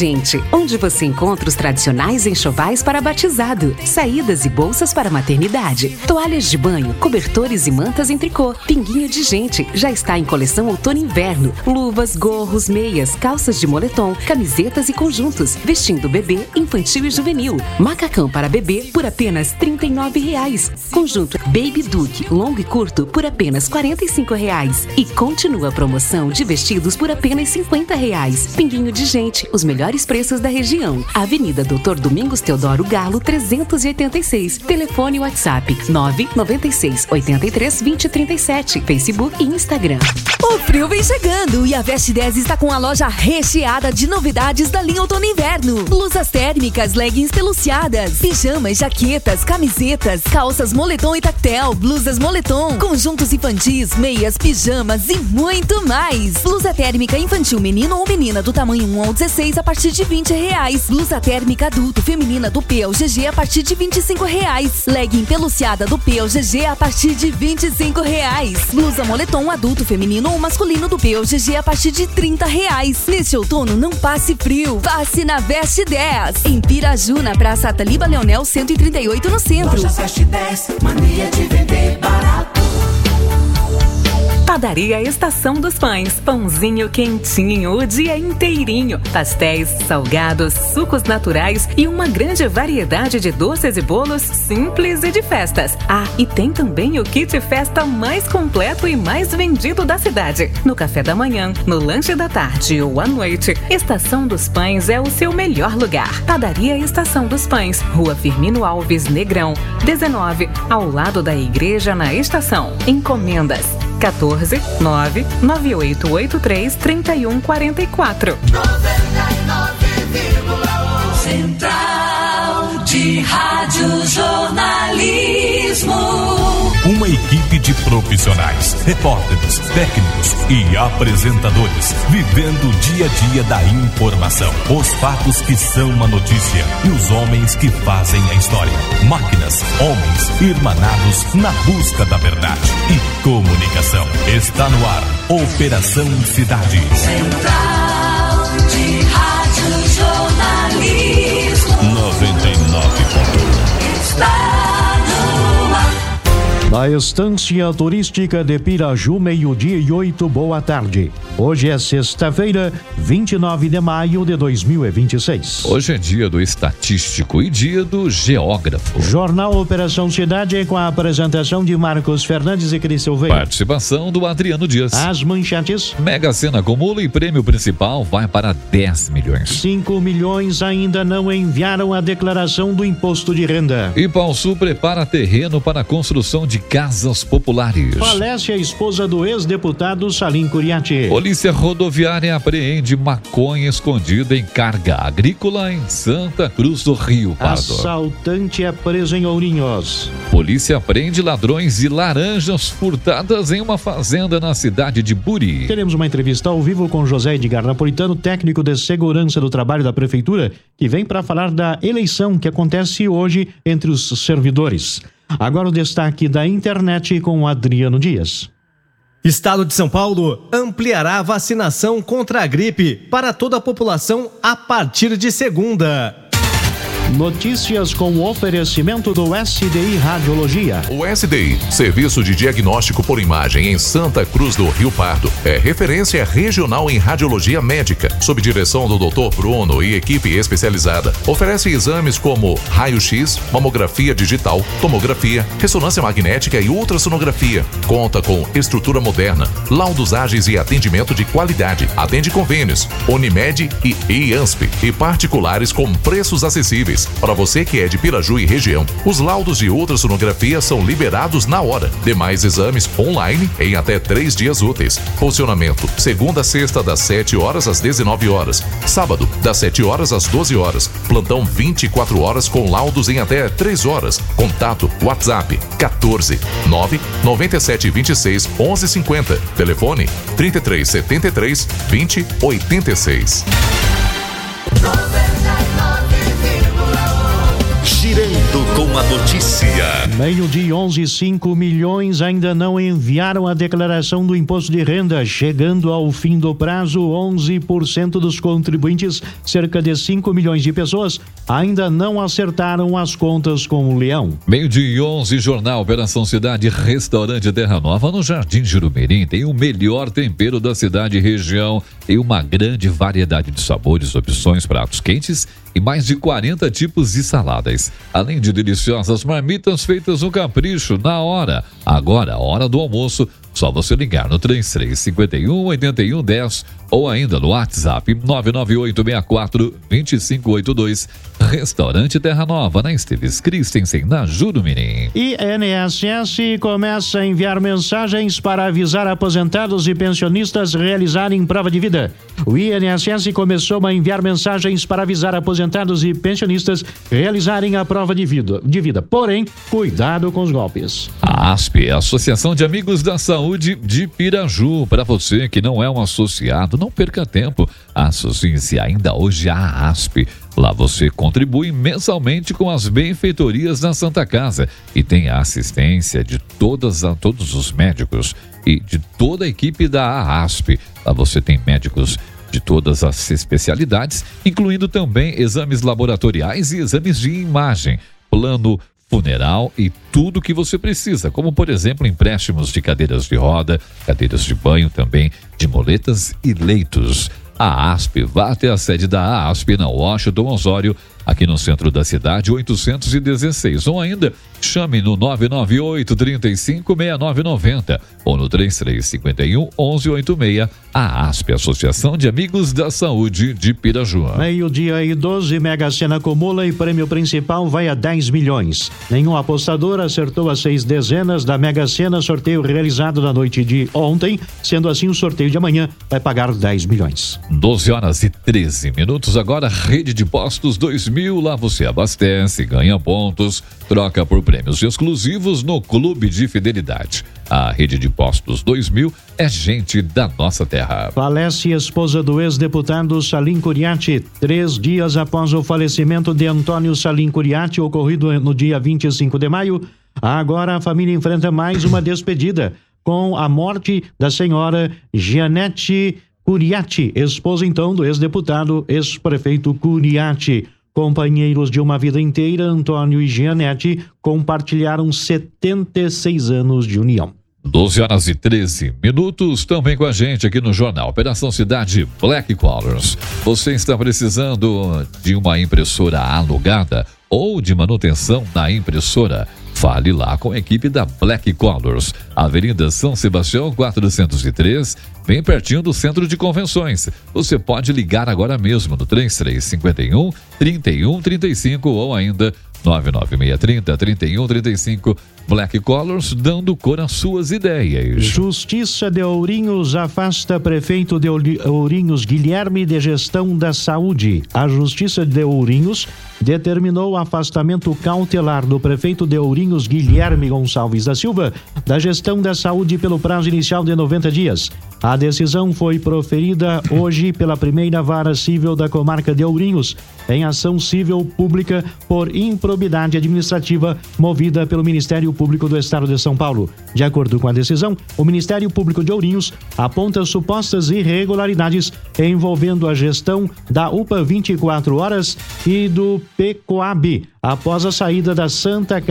Gente, onde você encontra os tradicionais enxovais para batizado, saídas e bolsas para maternidade, toalhas de banho, cobertores e mantas em tricô. Pinguinho de Gente já está em coleção outono e inverno. Luvas, gorros, meias, calças de moletom, camisetas e conjuntos, vestindo bebê, infantil e juvenil. Macacão para bebê por apenas R$ 39,00. Conjunto Baby Duke, longo e curto por apenas R$ 45,00. E continua a promoção de vestidos por apenas R$ 50,00. Pinguinho de Gente, os melhores preços da região. Avenida Dr. Domingos Teodoro Galo, 386. Telefone WhatsApp 996 83 20 37. Facebook e Instagram. O frio vem chegando e a Veste 10 está com a loja recheada de novidades da linha outono e inverno. Blusas térmicas, leggings peluciadas, pijamas, jaquetas, camisetas, calças moletom e tactel, blusas moletom, conjuntos infantis, meias, pijamas e muito mais. Blusa térmica infantil menino ou menina do tamanho 1 ao 16 a partir de R$20. Blusa térmica adulto feminina do P ao GG a partir de R$25. Legging peluciada do P ao GG a partir de R$25. Blusa moletom adulto feminino ou masculino do P ao GG a partir de R$30. Neste outono não passe frio, passe na Veste 10. Em Piraju, na Praça Taliba Leonel 138 no centro. Loja Veste 10, mania de vender barato. Padaria Estação dos Pães, pãozinho quentinho o dia inteirinho, pastéis, salgados, sucos naturais e uma grande variedade de doces e bolos simples e de festas. Ah, e tem também o kit festa mais completo e mais vendido da cidade. No café da manhã, no lanche da tarde ou à noite, Estação dos Pães é o seu melhor lugar. Padaria Estação dos Pães, Rua Firmino Alves Negrão, 19, ao lado da igreja na estação. Encomendas 14 99883 3144. 99,1 Central de Rádio Jornalismo. Uma equipe de profissionais, repórteres, técnicos e apresentadores, vivendo o dia a dia da informação. Os fatos que são a notícia e os homens que fazem a história. Máquinas, homens, irmanados na busca da verdade e comunicação. Está no ar, Operação Cidade. Central de Rádio Jornalismo. 99.1. Está na Estância Turística de Piraju, 12:08, boa tarde. Hoje é sexta-feira, 29 de maio de 2026. Hoje é dia do estatístico e dia do geógrafo. Jornal Operação Cidade com a apresentação de Marcos Fernandes e Cris Silveira. Participação do Adriano Dias. As manchetes. Mega Sena acumula e prêmio principal vai para 10 milhões. 5 milhões ainda não enviaram a declaração do imposto de renda. Ipaussu prepara terreno para a construção de casas populares. Falece a esposa do ex-deputado Salim Curiati. Polícia Rodoviária apreende maconha escondida em carga agrícola em Santa Cruz do Rio Pardo. Assaltante é preso em Ourinhos. Polícia prende ladrões de laranjas furtadas em uma fazenda na cidade de Buri. Teremos uma entrevista ao vivo com José Edgar Napolitano, técnico de segurança do trabalho da Prefeitura, que vem para falar da eleição que acontece hoje entre os servidores. Agora o destaque da internet com Adriano Dias. Estado de São Paulo ampliará a vacinação contra a gripe para toda a população a partir de segunda. Notícias com o oferecimento do SDI Radiologia. O SDI, Serviço de Diagnóstico por Imagem em Santa Cruz do Rio Pardo, é referência regional em radiologia médica, sob direção do Dr. Bruno e equipe especializada. Oferece exames como raio-x, mamografia digital, tomografia, ressonância magnética e ultrassonografia. Conta com estrutura moderna, laudos ágeis e atendimento de qualidade. Atende convênios, Unimed e IANSP e particulares com preços acessíveis. Para você que é de Piraju e região, os laudos de ultrassonografia são liberados na hora. Demais exames online em até 3 dias úteis. Funcionamento segunda a sexta das 7 horas às 19 horas. Sábado das 7 horas às 12 horas. Plantão 24 horas com laudos em até 3 horas. Contato WhatsApp 14 9 97 26 11 50. Telefone 33 73 20 86. Girando com a notícia. Meio-dia 11, 5 milhões ainda não enviaram a declaração do imposto de renda. Chegando ao fim do prazo, 11% dos contribuintes, cerca de 5 milhões de pessoas, ainda não acertaram as contas com o Leão. Meio-dia 11, Jornal Operação Cidade, Restaurante Terra Nova, no Jardim Jurumirim. Tem o melhor tempero da cidade e região. Tem uma grande variedade de sabores, opções, pratos quentes e mais de 40 tipos de saladas. Além de deliciosas marmitas feitas no capricho, na hora. Agora, a hora do almoço, só você ligar no 3351-8110 ou ainda no WhatsApp 99864-2582. Restaurante Terra Nova, na Esteves Christensen, na Jurumirim. E INSS começa a enviar mensagens para avisar aposentados e pensionistas realizarem prova de vida. O INSS começou a enviar mensagens para avisar aposentados e pensionistas realizarem a prova de vida. Porém, cuidado com os golpes. A ASP, Associação de Amigos da Saúde de Piraju. Para você que não é um associado, não perca tempo. Associe-se ainda hoje à ASP. Lá você contribui mensalmente com as benfeitorias da Santa Casa e tem a assistência de todos os médicos e de toda a equipe da ASP. Lá você tem médicos de todas as especialidades, incluindo também exames laboratoriais e exames de imagem, plano funeral e tudo que você precisa, como por exemplo empréstimos de cadeiras de roda, cadeiras de banho também, de muletas e leitos. A ASP, vá até a sede da ASP na Washington Osório, aqui no centro da cidade, 816. Ou ainda, chame no 998-356990 ou no 3351-1186. A ASP, Associação de Amigos da Saúde de Piraju. Meio-dia e 12, Mega Sena acumula e prêmio principal vai a 10 milhões. Nenhum apostador acertou as 6 dezenas da Mega Sena, sorteio realizado na noite de ontem. Sendo assim, o sorteio de amanhã vai pagar 10 milhões. 12 horas e 13 minutos. Agora, Rede de Postos 2000. Lá você abastece, ganha pontos, troca por prêmios exclusivos no Clube de Fidelidade. A Rede de Postos 2000 é gente da nossa terra. Falece esposa do ex-deputado Salim Curiati. 3 dias após o falecimento de Antônio Salim Curiati, ocorrido no dia 25 de maio, agora a família enfrenta mais uma despedida, com a morte da senhora Gianete Curiati, esposa então do ex-deputado, ex-prefeito Curiati. Companheiros de uma vida inteira, Antônio e Gianete compartilharam 76 anos de união. 12 horas e 13 minutos, também com a gente aqui no Jornal Operação Cidade Black Colors. Você está precisando de uma impressora alugada ou de manutenção na impressora? Fale lá com a equipe da Black Colors, Avenida São Sebastião 403, bem pertinho do Centro de Convenções. Você pode ligar agora mesmo no 3351-3135 ou ainda 99630-3135. Black Colors, dando cor às suas ideias. Justiça de Ourinhos afasta prefeito de Ourinhos Guilherme de gestão da saúde. A Justiça de Ourinhos determinou o afastamento cautelar do prefeito de Ourinhos Guilherme Gonçalves da Silva da gestão da saúde pelo prazo inicial de 90 dias. A decisão foi proferida hoje pela primeira vara civil da comarca de Ourinhos, em ação civil pública por improbidade administrativa movida pelo Ministério Público do Estado de São Paulo. De acordo com a decisão, o Ministério Público de Ourinhos aponta supostas irregularidades envolvendo a gestão da UPA 24 horas e do PECOAB após a saída da Santa